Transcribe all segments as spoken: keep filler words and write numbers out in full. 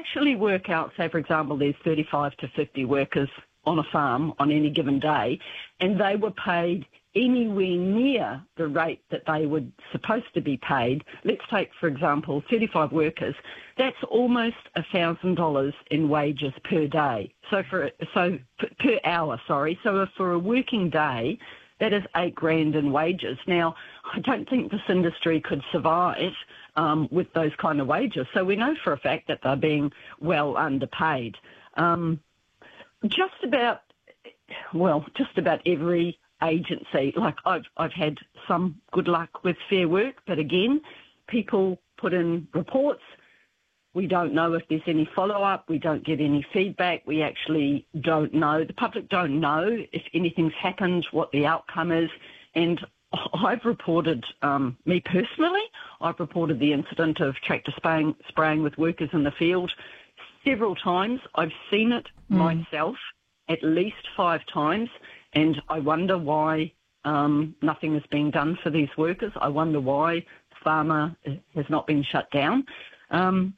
actually work out, say, for example, there's thirty-five to fifty workers on a farm on any given day, and they were paid anywhere near the rate that they were supposed to be paid, let's take, for example, thirty-five workers, that's almost one thousand dollars in wages per day. So for so per hour, sorry. So for a working day, that is eight grand in wages. Now, I don't think this industry could survive um, with those kind of wages. So we know for a fact that they're being well underpaid. Um, just about, well, just about every agency, like I've I've had some good luck with Fair Work, but again, people put in reports. We don't know if there's any follow-up. We don't get any feedback. We actually don't know. The public don't know if anything's happened, what the outcome is. And I've reported, um, me personally, I've reported the incident of tractor spraying, spraying with workers in the field several times. I've seen it mm. myself at least five times. And I wonder why um, nothing is being done for these workers. I wonder why the farmer has not been shut down. Um,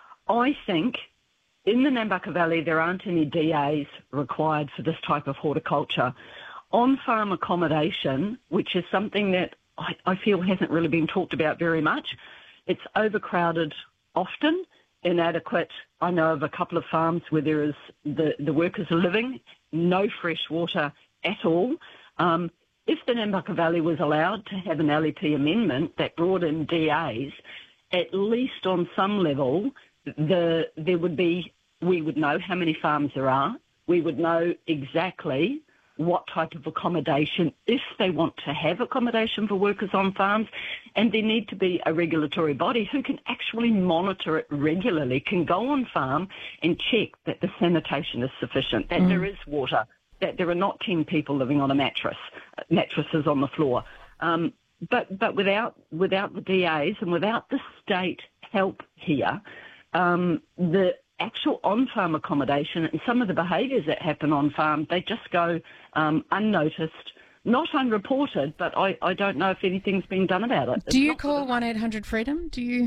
I think in the Nambucca Valley there aren't any D As required for this type of horticulture. On-farm accommodation, which is something that I, I feel hasn't really been talked about very much, it's overcrowded often, inadequate. I know of a couple of farms where there is the, the workers are living, no fresh water at all. Um, if the Nambucca Valley was allowed to have an L E P amendment that brought in D As, at least on some level, the there would be, we would know how many farms there are. We would know exactly what type of accommodation, if they want to have accommodation for workers on farms, and there need to be a regulatory body who can actually monitor it regularly, can go on farm and check that the sanitation is sufficient, that mm. there is water, that there are not ten people living on a mattress, mattresses on the floor. Um, but but without without the D As and without the state help here, um, the actual on-farm accommodation and some of the behaviours that happen on farm, they just go um, unnoticed, not unreported, but I, I don't know if anything's been done about it. Do you call one eight hundred freedom? Do you...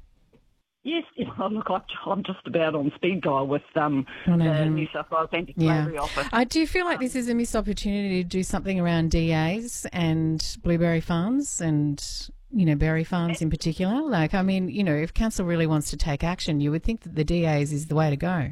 Yes, oh, look, I'm just about on speed dial with um, the New South Wales Anti-Slavery yeah. Office. Uh, do you feel like this is a missed opportunity to do something around D As and blueberry farms and, you know, berry farms in particular? Like, I mean, you know, if council really wants to take action, you would think that the D As is the way to go.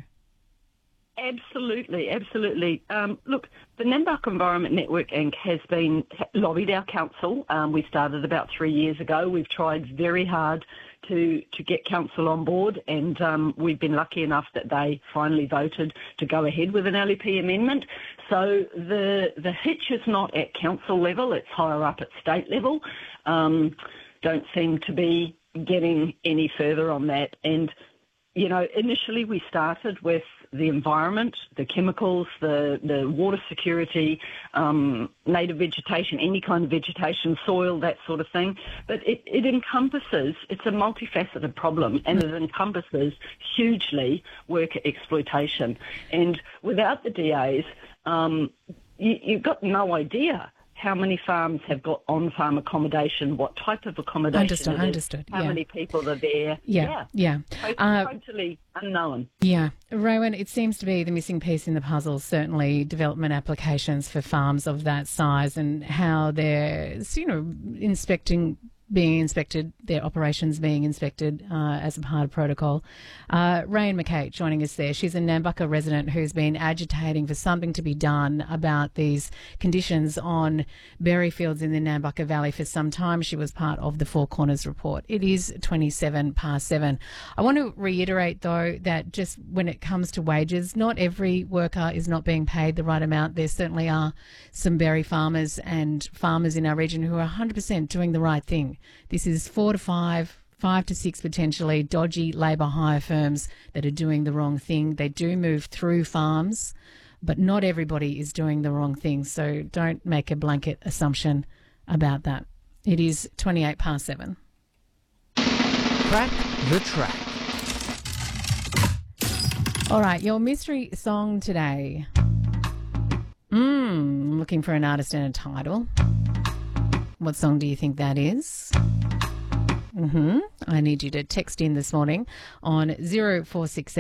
Absolutely, absolutely. Um, look, the Nambucca Environment Network Incorporated has been lobbied our council. Um, we started about three years ago. We've tried very hard to to get council on board, and um, we've been lucky enough that they finally voted to go ahead with an L E P amendment. So the the hitch is not at council level; it's higher up at state level. Um, don't seem to be getting any further on that. And you know, initially we started with the environment, the chemicals, the, the water security, um, native vegetation, any kind of vegetation, soil, that sort of thing. But it, it encompasses, it's a multifaceted problem, and it encompasses hugely worker exploitation. And without the D As, um, you, you've got no idea how many farms have got on-farm accommodation, what type of accommodation understood, it is, understood, how yeah. many people are there. Yeah, yeah. yeah. Uh, totally unknown. Yeah. Rowan, it seems to be the missing piece in the puzzle, certainly development applications for farms of that size and how they're, you know, inspecting being inspected, their operations being inspected uh, as a part of protocol. Uh, Rayan McKay joining us there. She's a Nambucca resident who's been agitating for something to be done about these conditions on berry fields in the Nambucca Valley for some time. She was part of the Four Corners report. It is twenty-seven past seven. I want to reiterate, though, that just when it comes to wages, not every worker is not being paid the right amount. There certainly are some berry farmers and farmers in our region who are one hundred percent doing the right thing. This is four to five, five to six potentially dodgy labour hire firms that are doing the wrong thing. They do move through farms, but not everybody is doing the wrong thing. So don't make a blanket assumption about that. It is twenty-eight past seven. Crack the track. All right, your mystery song today. Mm, looking for an artist and a title. What song do you think that is? Mm-hmm. I need you to text in this morning on zero four six seven